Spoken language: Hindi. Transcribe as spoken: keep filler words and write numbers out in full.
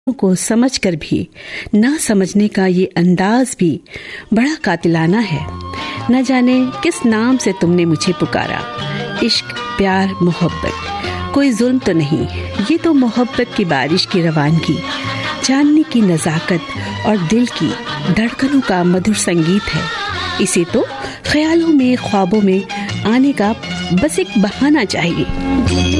को समझकर भी ना समझने का ये अंदाज भी बड़ा कातिलाना है। न जाने किस नाम से तुमने मुझे पुकारा, इश्क, प्यार, मोहब्बत, कोई जुल्म तो नहीं, ये तो मोहब्बत की बारिश की रवानगी, जानने की नजाकत और दिल की धड़कनों का मधुर संगीत है। इसे तो ख्यालों में, ख्वाबों में आने का बस एक बहाना चाहिए।